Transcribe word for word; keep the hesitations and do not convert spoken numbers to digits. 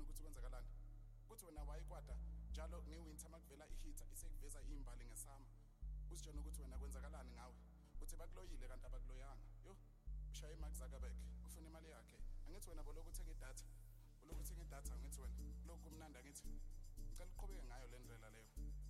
uyabona ukuthi kwenzakalani kuthi wena wayikwada njalo newinter makuvela ihita isekuveza imbali ngesama usitshela ukuthi wena kwenzakalani ngawe uthi bakuloyile kanti abakuloyanga yo ushaye Mark Zuckerberg ufuna imali yakhe angithi wena boloko uthenga idatha boloko uthenga idatha ngithi wena lokho kumnandi ngithi ngicela uqhubeke ngayo le ndlela leyo